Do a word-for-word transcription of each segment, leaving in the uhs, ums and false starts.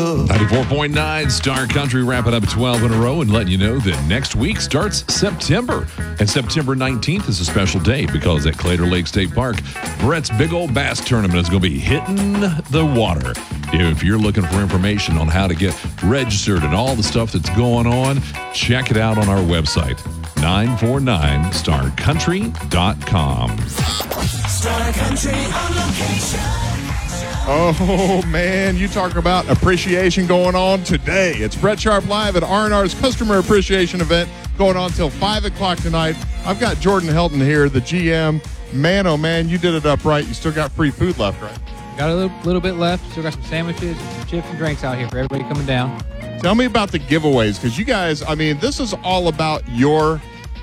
love. ninety-four point nine Star Country, wrapping up twelve in a row and letting you know that next week starts September. And September nineteenth is a special day because at Claytor Lake State Park, Brett's Big Old Bass Tournament is going to be hitting the water. If you're looking for information on how to get registered and all the stuff that's going on, check it out on our website, nine four nine star country dot com. Star Country on location. Oh, man, you talk about appreciation going on today. It's Brett Sharp live at R and R's Customer Appreciation Event going on till five o'clock tonight. I've got Jordan Helton here, the G M. Man, oh, man, you did it up right. You still got free food left, right? Got a little, little bit left. Still got some sandwiches and some chips and drinks out here for everybody coming down. Tell me about the giveaways, because you guys, I mean, this is all about your,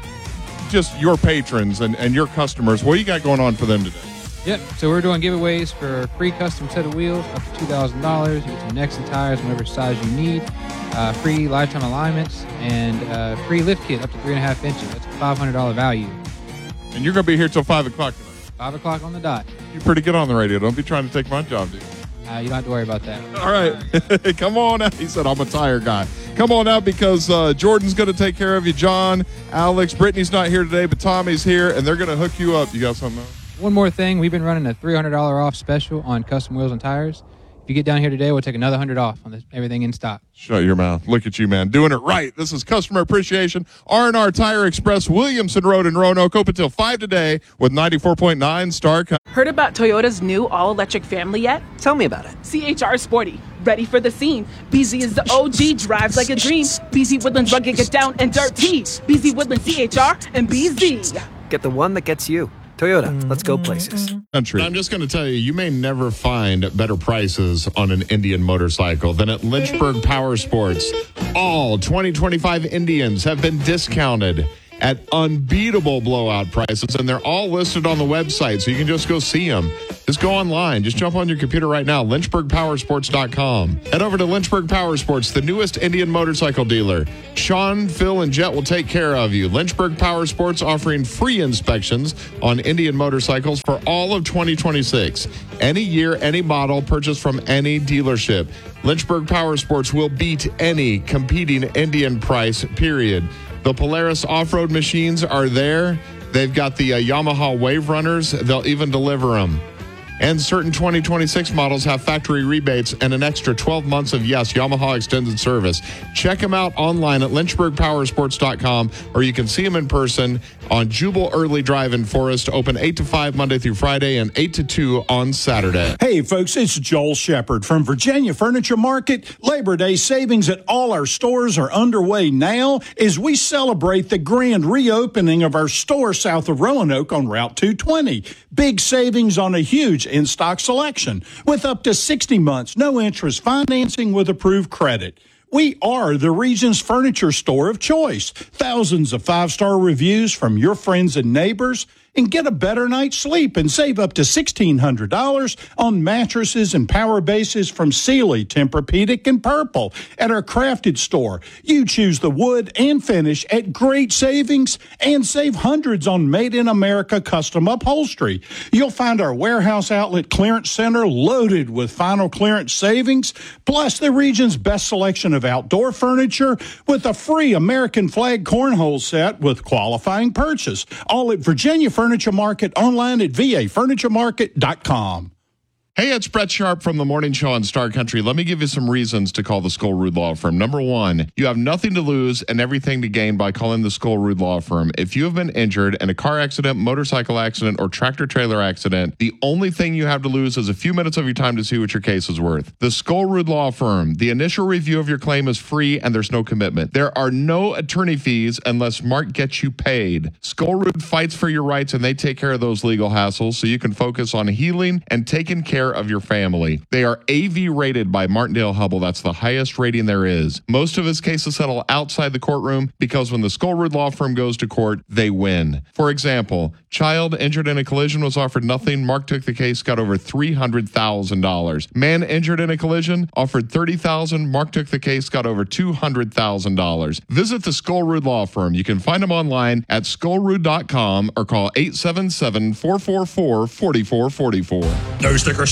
just your patrons and, and your customers. What do you got going on for them today? Yep. So we're doing giveaways for a free custom set of wheels up to two thousand dollars. You get some Nexen tires, whatever size you need. Uh, free lifetime alignments and uh, free lift kit up to three and a half inches. That's a five hundred dollars value. And you're going to be here till five o'clock tonight. Five o'clock on the dot. You're pretty good on the radio. Don't be trying to take my job, dude. Uh, you don't have to worry about that. All right. Come on out. He said, I'm a tire guy. Come on out because uh, Jordan's going to take care of you. John, Alex, Brittany's not here today, but Tommy's here, and they're going to hook you up. You got something else? One more thing. We've been running a three hundred dollars off special on custom wheels and tires. If you get down here today, we'll take another one hundred dollars off on this, everything in stock. Shut your mouth. Look at you, man. Doing it right. This is Customer Appreciation. R and R Tire Express, Williamson Road in Roanoke. Open till five today with ninety-four point nine Star Country. Heard about Toyota's new all-electric family yet? Tell me about it. C H R Sporty, ready for the scene. B Z is the O G, drives like a dream. B Z Woodlands rugged, get down and dirty. B Z Woodlands C H R and B Z. Get the one that gets you. Toyota, let's go places. Country. I'm just going to tell you, you may never find better prices on an Indian motorcycle than at Lynchburg Power Sports. All twenty twenty-five Indians have been discounted at unbeatable blowout prices, and they're all listed on the website, so you can just go see them. Just go online. Just jump on your computer right now, lynchburg power sports dot com. Head over to Lynchburg Power Sports, the newest Indian motorcycle dealer. Sean, Phil, and Jet will take care of you. Lynchburg Power Sports offering free inspections on Indian motorcycles for all of twenty twenty-six. Any year, any model, purchased from any dealership. Lynchburg Power Sports will beat any competing Indian price, period. The Polaris off-road machines are there. They've got the uh, Yamaha Wave Runners. They'll even deliver them. And certain twenty twenty-six models have factory rebates and an extra twelve months of, yes, Yamaha extended service. Check them out online at lynchburg power sports dot com, or you can see them in person on Jubal Early Drive in Forest, open eight to five Monday through Friday and eight to two on Saturday. Hey, folks, it's Joel Shepard from Virginia Furniture Market. Labor Day savings at all our stores are underway now as we celebrate the grand reopening of our store south of Roanoke on Route two twenty. Big savings on a huge in-stock selection with up to sixty months, no interest financing with approved credit. We are the region's furniture store of choice. Thousands of five-star reviews from your friends and neighbors. And get a better night's sleep and save up to sixteen hundred dollars on mattresses and power bases from Sealy, Tempur-Pedic, and Purple at our Crafted store. You choose the wood and finish at great savings and save hundreds on made-in-America custom upholstery. You'll find our warehouse outlet clearance center loaded with final clearance savings, plus the region's best selection of outdoor furniture with a free American flag cornhole set with qualifying purchase. All at Virginia Furniture Furniture Market, online at v a furniture market dot com. Hey, it's Brett Sharp from the Morning Show on Star Country. Let me give you some reasons to call the Skull-Ruud Law Firm. Number one, you have nothing to lose and everything to gain by calling the Skull-Ruud Law Firm. If you have been injured in a car accident, motorcycle accident, or tractor-trailer accident, the only thing you have to lose is a few minutes of your time to see what your case is worth. The Skull-Ruud Law Firm, the initial review of your claim is free and there's no commitment. There are no attorney fees unless Mark gets you paid. Skull-Ruud fights for your rights and they take care of those legal hassles so you can focus on healing and taking care of your family. They are A V rated by Martindale Hubbell. That's the highest rating there is. Most of his cases settle outside the courtroom because when the Skull-Ruud Law Firm goes to court, they win. For example, child injured in a collision was offered nothing. Mark took the case, got over three hundred thousand dollars. Man injured in a collision offered thirty thousand dollars. Mark took the case, got over two hundred thousand dollars. Visit the Skull-Ruud Law Firm. You can find them online at skull ruud dot com or call eight seven seven, four four four, four four four four. No sticker shock.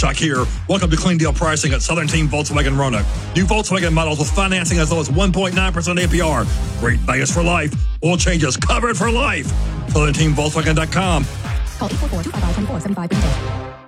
Shock here. Welcome to Clean Deal Pricing at Southern Team Volkswagen Roanoke. New Volkswagen models with financing as low as one point nine percent A P R. Great bias for life. Oil changes covered for life. Southern Team Volkswagen dot com. Call eight four four, two five five, two four seven five.